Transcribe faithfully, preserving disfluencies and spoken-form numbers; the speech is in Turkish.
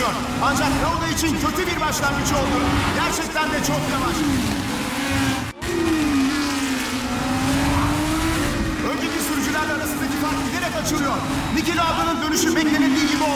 çalışıyor. Ancak Lauda için kötü bir başlangıç oldu. Gerçekten de çok yavaş. Önceki sürücülerle arasındaki fark giderek açılıyor. Niki Lauda'nın dönüşü beklenildiği gibi oldu.